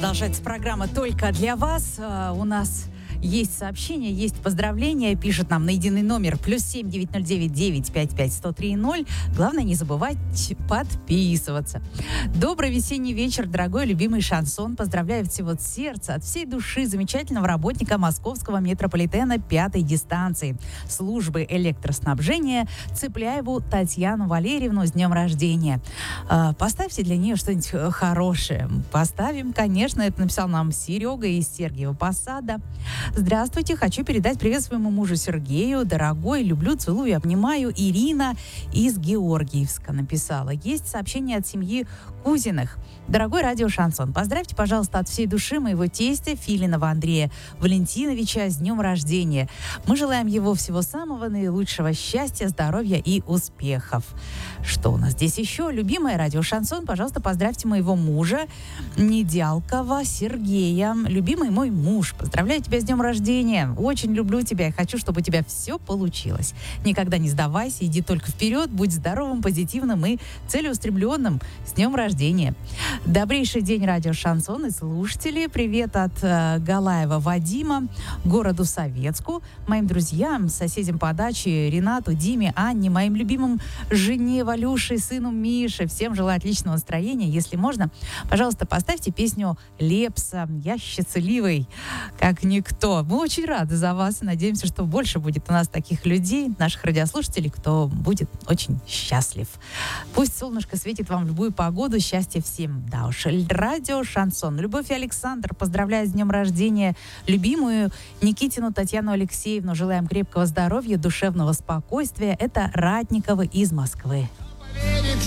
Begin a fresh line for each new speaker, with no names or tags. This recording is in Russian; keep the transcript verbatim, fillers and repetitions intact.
Продолжается программа «Только для вас». Uh, у нас есть сообщения, есть поздравления. Пишет нам на единый номер плюс семь девять ноль девять девять пять пять сто три ноль. Главное, не забывать подписываться. Добрый весенний вечер, дорогой любимый шансон. Поздравляю всего от сердца, от всей души замечательного работника московского метрополитена пятой дистанции службы электроснабжения Цепляеву Татьяну Валерьевну с днем рождения. Uh, поставьте для нее что-нибудь хорошее. Поставим, конечно. Это написал нам Серега из Сергиева Посада. Здравствуйте, хочу передать привет своему мужу Сергею. Дорогой, люблю, целую, обнимаю. Ирина из Георгиевска написала. Есть сообщение от семьи Кузиных. Дорогой радио Шансон, поздравьте, пожалуйста, от всей души моего тестя Филинова Андрея Валентиновича с днем рождения. Мы желаем его всего самого наилучшего счастья, здоровья и успехов. Что у нас здесь еще? Любимое радио Шансон, пожалуйста, поздравьте моего мужа Недялкова Сергея. Любимый мой муж, поздравляю тебя с днем рождения. Очень люблю тебя и хочу, чтобы у тебя все получилось. Никогда не сдавайся, иди только вперед, будь здоровым, позитивным и целеустремленным. С днем рождения. Добрейший день, радио Шансон и слушатели. Привет от э, Галаева Вадима, городу Советску, моим друзьям, соседям по даче Ренату, Диме, Анне, моим любимым жене Валюше, сыну Мише. Всем желаю отличного настроения. Если можно, пожалуйста, поставьте песню Лепса «Я счастливый, как никто». Мы очень рады за вас и надеемся, что больше будет у нас таких людей, наших радиослушателей, кто будет очень счастлив. Пусть солнышко светит вам в любую погоду, счастья всем. Да уж, радио Шансон. Любовь и Александр, поздравляю с днем рождения любимую Никитину Татьяну Алексеевну. Желаем крепкого здоровья, душевного спокойствия. Это Ратниковы из Москвы.